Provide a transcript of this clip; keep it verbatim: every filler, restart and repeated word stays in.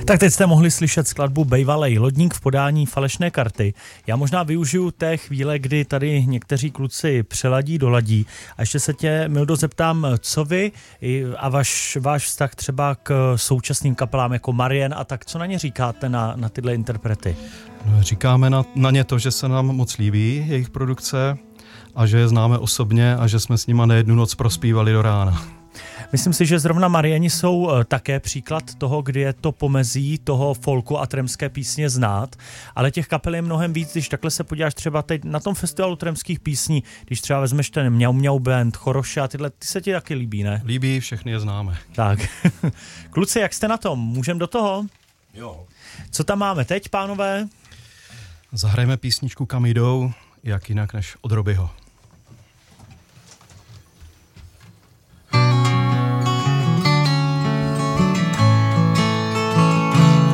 Tak teď jste mohli slyšet skladbu Bejvalej lodník v podání Falešné karty. Já možná využiju té chvíle, kdy tady někteří kluci přeladí, doladí. A ještě se tě, Mildo, zeptám, co vy a váš, váš vztah třeba k současným kapelám jako Marien a tak, co na ně říkáte, na, na tyhle interprety? No, říkáme na, na ně to, že se nám moc líbí jejich produkce a že je známe osobně a že jsme s nima nejednu noc prospívali do rána. Myslím si, že zrovna Marieni jsou také příklad toho, kdy je to pomezí toho folku a tremské písně znát, ale těch kapel je mnohem víc, když takhle se podíváš třeba teď na tom festivalu tremských písní, když třeba vezmeš ten Mňau Mňau Band, Choroše a tyhle, ty se ti taky líbí, ne? Líbí, všechny je známe. Tak. Kluci, jak jste na tom? Můžem do toho? Jo. Co tam máme teď, pánové? Zahrajeme písničku Kam jdou, jak jinak než od Robyho.